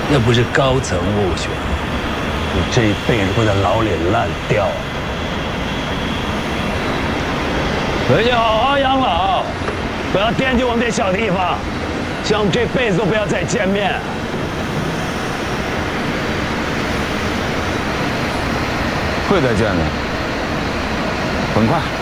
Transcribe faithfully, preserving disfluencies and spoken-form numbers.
那不是高层斡旋，你这一辈子会在牢里烂掉。回去好好养老，不要惦记我们这小地方，希望我们这辈子都不要再见面。 会再见的，很快。